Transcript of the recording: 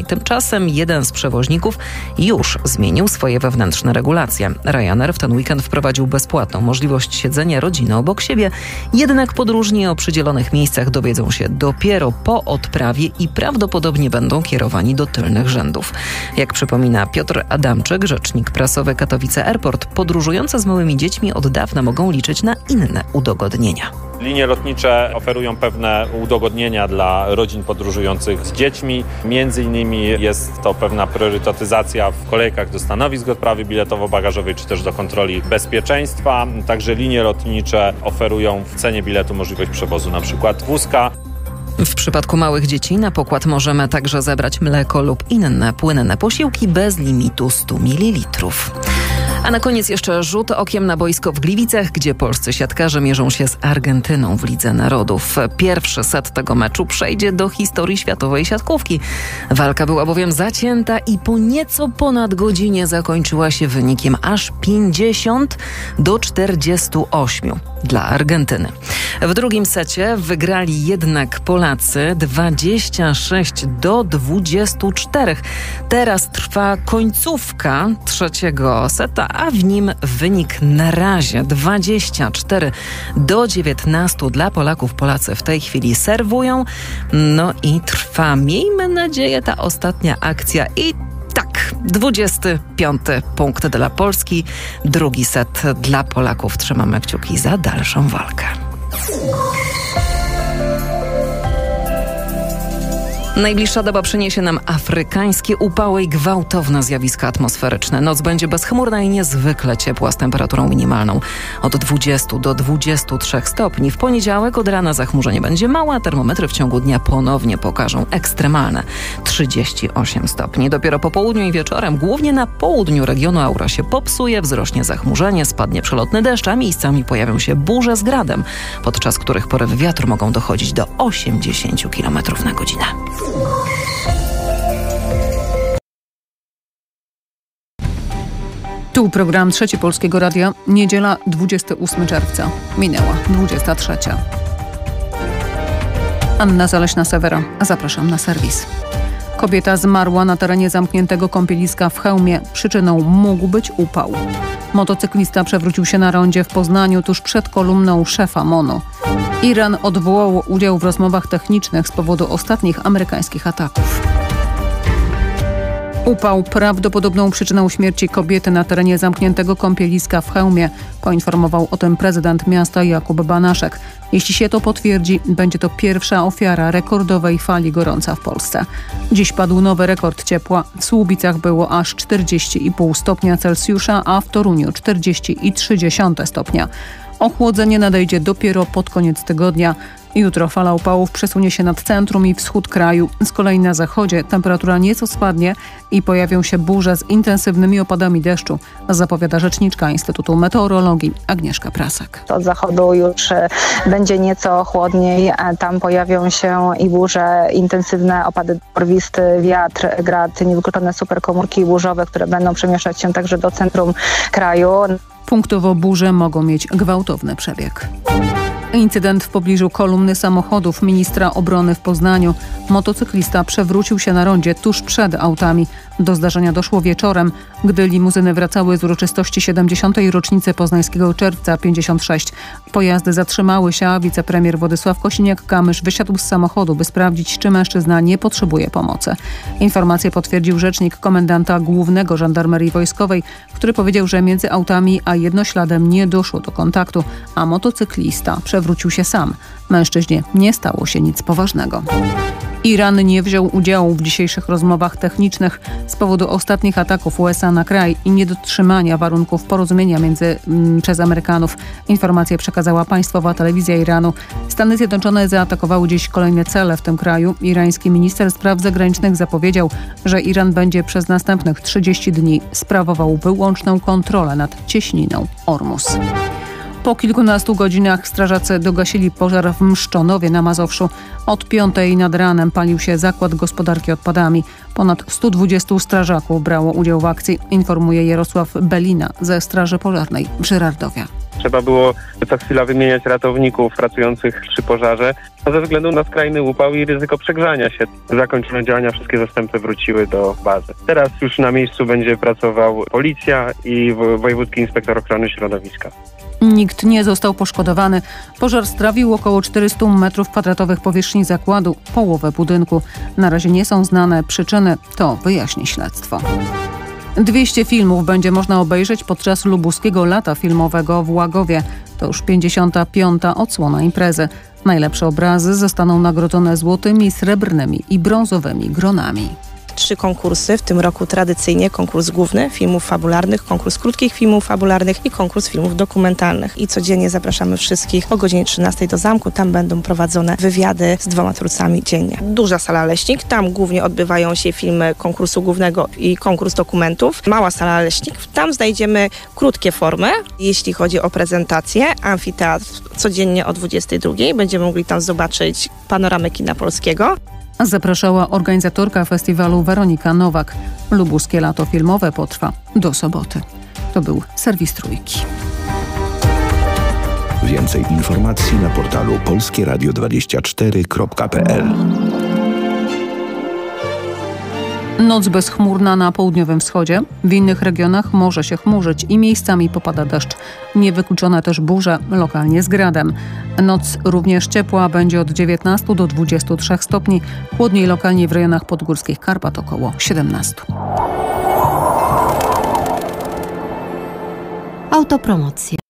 Polskiej. Tymczasem jeden z przewoźników już zmienił swoje wewnętrzne regulacje. Ryanair w ten weekend wprowadził bezpłatną możliwość siedzenia rodziny obok siebie, jednak podróżni o przydzielonych miejscach dowiedzą się dopiero po odprawie i prawdopodobnie będą kierowani do tylnych rzędów. Jak przypomina Piotr Adamczyk, rzecznik prasowy Katowice Airport, podróżujące z małymi dziećmi od dawna mogą liczyć na inne udogodnienia. Linie lotnicze oferują pewne udogodnienia dla rodzin podróżujących z dziećmi. Między innymi jest to pewna priorytetyzacja w kolejkach do stanowisk odprawy biletowo-bagażowej czy też do kontroli bezpieczeństwa. Także linie lotnicze oferują w cenie biletu możliwość przewozu np. wózka. W przypadku małych dzieci na pokład możemy także zebrać mleko lub inne płynne posiłki bez limitu 100 ml. A na koniec jeszcze rzut okiem na boisko w Gliwicach, gdzie polscy siatkarze mierzą się z Argentyną w Lidze Narodów. Pierwszy set tego meczu przejdzie do historii światowej siatkówki. Walka była bowiem zacięta i po nieco ponad godzinie zakończyła się wynikiem aż 50-48 dla Argentyny. W drugim secie wygrali jednak Polacy 26-24. Teraz trwa końcówka trzeciego seta, a w nim wynik na razie 24-19 dla Polaków. Polacy w tej chwili serwują. No i trwa, miejmy nadzieję, ta ostatnia akcja i tak, 25 punkt dla Polski, drugi set dla Polaków. Trzymamy kciuki za dalszą walkę. Najbliższa doba przyniesie nam afrykańskie upały i gwałtowne zjawiska atmosferyczne. Noc będzie bezchmurna i niezwykle ciepła z temperaturą minimalną od 20 do 23 stopni. W poniedziałek od rana zachmurzenie będzie małe, a termometry w ciągu dnia ponownie pokażą ekstremalne 38 stopni. Dopiero po południu i wieczorem, głównie na południu regionu, aura się popsuje, wzrośnie zachmurzenie, spadnie przelotny deszcz, a miejscami pojawią się burze z gradem, podczas których porywy wiatru mogą dochodzić do 80 km na godzinę. Tu program Trzeci Polskiego Radia. Niedziela, 28 czerwca. Minęła 23. Anna Zaleśna-Sewera. Zapraszam na serwis. Kobieta zmarła na terenie zamkniętego kąpieliska w Chełmie. Przyczyną mógł być upał. Motocyklista przewrócił się na rondzie w Poznaniu tuż przed kolumną szefa MONU. Iran odwołał udział w rozmowach technicznych z powodu ostatnich amerykańskich ataków. Upał prawdopodobną przyczyną śmierci kobiety na terenie zamkniętego kąpieliska w Chełmie. Poinformował o tym prezydent miasta Jakub Banaszek. Jeśli się to potwierdzi, będzie to pierwsza ofiara rekordowej fali gorąca w Polsce. Dziś padł nowy rekord ciepła. W Słubicach było aż 40,5 stopnia Celsjusza, a w Toruniu 40,3 stopnia. Ochłodzenie nadejdzie dopiero pod koniec tygodnia. Jutro fala upałów przesunie się nad centrum i wschód kraju. Z kolei na zachodzie temperatura nieco spadnie i pojawią się burze z intensywnymi opadami deszczu, zapowiada rzeczniczka Instytutu Meteorologii Agnieszka Prasak. Od zachodu już będzie nieco chłodniej, tam pojawią się i burze, intensywne opady, porwisty wiatr, grad, niewykluczone superkomórki burzowe, które będą przemieszczać się także do centrum kraju. Punktowo burze mogą mieć gwałtowny przebieg. Incydent w pobliżu kolumny samochodów ministra obrony w Poznaniu. Motocyklista przewrócił się na rondzie tuż przed autami. Do zdarzenia doszło wieczorem, gdy limuzyny wracały z uroczystości 70. rocznicy poznańskiego Czerwca 56. Pojazdy zatrzymały się, a wicepremier Władysław Kosiniak-Kamysz wysiadł z samochodu, by sprawdzić, czy mężczyzna nie potrzebuje pomocy. Informację potwierdził rzecznik komendanta głównego Żandarmerii Wojskowej, który powiedział, że między autami a jednośladem nie doszło do kontaktu, a motocyklista przewrócił się sam. Mężczyźnie nie stało się nic poważnego. Iran nie wziął udziału w dzisiejszych rozmowach technicznych z powodu ostatnich ataków USA na kraj i niedotrzymania warunków porozumienia przez Amerykanów. Informację przekazała państwowa telewizja Iranu. Stany Zjednoczone zaatakowały dziś kolejne cele w tym kraju. Irański minister spraw zagranicznych zapowiedział, że Iran będzie przez następnych 30 dni sprawował wyłączną kontrolę nad cieśniną Ormus. Po kilkunastu godzinach strażacy dogasili pożar w Mszczonowie na Mazowszu. Od 5:00 nad ranem palił się zakład gospodarki odpadami. Ponad 120 strażaków brało udział w akcji, informuje Jarosław Belina ze Straży Pożarnej w Żyrardowie. Trzeba było co chwila wymieniać ratowników pracujących przy pożarze ze względu na skrajny upał i ryzyko przegrzania się. Zakończone działania, wszystkie zastępy wróciły do bazy. Teraz już na miejscu będzie pracował policja i Wojewódzki Inspektor Ochrony Środowiska. Nikt nie został poszkodowany. Pożar strawił około 400 m2 powierzchni zakładu, połowę budynku. Na razie nie są znane przyczyny, to wyjaśni śledztwo. 200 filmów będzie można obejrzeć podczas lubuskiego lata filmowego w Łagowie. To już 55. odsłona imprezy. Najlepsze obrazy zostaną nagrodzone złotymi, srebrnymi i brązowymi gronami. 3 konkursy, w tym roku tradycyjnie konkurs główny filmów fabularnych, konkurs krótkich filmów fabularnych i konkurs filmów dokumentalnych. I codziennie zapraszamy wszystkich o godzinie 13 do zamku. Tam będą prowadzone wywiady z 2 twórcami dziennie. Duża sala Leśnik, tam głównie odbywają się filmy konkursu głównego i konkurs dokumentów. Mała sala Leśnik, tam znajdziemy krótkie formy. Jeśli chodzi o prezentację, amfiteatr codziennie o 22. Będziemy mogli tam zobaczyć panoramę kina polskiego. Zapraszała organizatorka festiwalu Weronika Nowak. Lubuskie lato filmowe potrwa do soboty. To był serwis Trójki. Więcej informacji na portalu polskieradio24.pl. Noc bezchmurna na południowym wschodzie. W innych regionach może się chmurzyć i miejscami popada deszcz. Niewykluczone też burze, lokalnie z gradem. Noc również ciepła, będzie od 19 do 23 stopni. Chłodniej lokalnie w rejonach podgórskich Karpat około 17. Autopromocja.